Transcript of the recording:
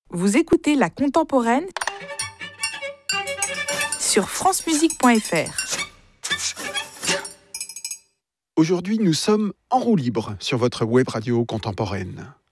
Vous écoutez La Contemporaine sur francemusique.fr. Aujourd'hui, nous sommes en roue libre sur votre web radio contemporaine.